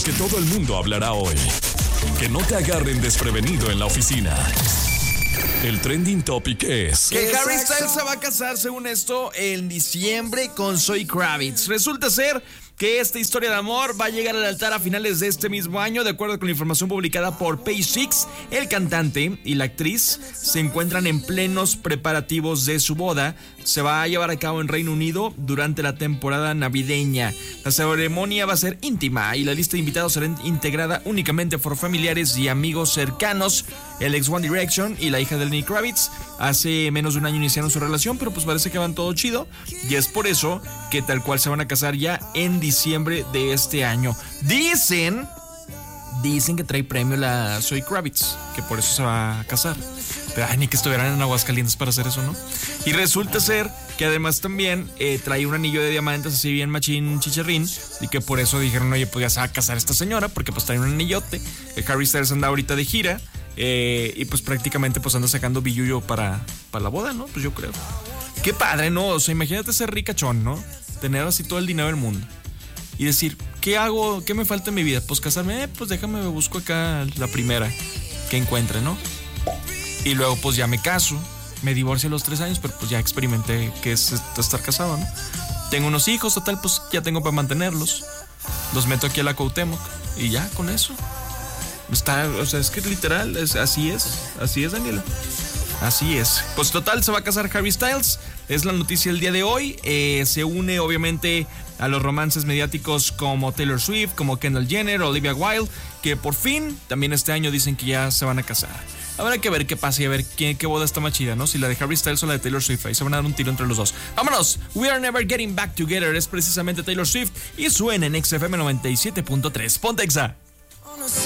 lo que todo el mundo hablará hoy. Que no te agarren desprevenido en la oficina. El trending topic es que Harry Styles se va a casar, según esto, en diciembre con Zoe Kravitz. Resulta ser que esta historia de amor va a llegar al altar a finales de este mismo año. De acuerdo con la información publicada por Page Six, el cantante y la actriz se encuentran en plenos preparativos de su boda. Se va a llevar a cabo en Reino Unido durante la temporada navideña. La ceremonia va a ser íntima y la lista de invitados será integrada únicamente por familiares y amigos cercanos. El ex One Direction y la hija de Lenny Kravitz hace menos de un año iniciaron su relación, pero pues parece que van todo chido. Y es por eso que tal cual se van a casar ya en diciembre de este año. Dicen que trae premio la Zoe Kravitz, que por eso se va a casar. Pero ni que estuvieran en Aguascalientes para hacer eso, ¿no? Y resulta ser que además también trae un anillo de diamantes así bien machín chicharrín, y que por eso dijeron, oye, pues ya se va a casar esta señora, porque pues trae un anillote. Harry Styles anda ahorita de gira, y pues prácticamente pues anda sacando billullo para la boda, ¿no? Pues yo creo. Qué padre, ¿no? O sea, imagínate ser ricachón, ¿no? Tener así todo el dinero del mundo y decir, ¿qué hago? ¿Qué me falta en mi vida? Pues casarme, pues déjame, me busco acá la primera que encuentre, ¿no? Y luego pues ya me caso, me divorcio a los 3 años, pero pues ya experimenté que es estar casado, ¿no? Tengo unos hijos, total, pues ya tengo para mantenerlos. Los meto aquí a la Cuauhtémoc y ya con eso. O sea, es que literal, así es, Daniela. Así es. Pues total, se va a casar Harry Styles. Es la noticia del día de hoy. Se une obviamente a los romances mediáticos como Taylor Swift, como Kendall Jenner, Olivia Wilde, que por fin también este año dicen que ya se van a casar. Habrá que ver qué pasa y a ver qué boda está más chida, ¿no? Si la de Harry Styles o la de Taylor Swift. Ahí se van a dar un tiro entre los dos. ¡Vámonos! We Are Never Getting Back Together es precisamente Taylor Swift y suena en XFM 97.3. Ponte Exa.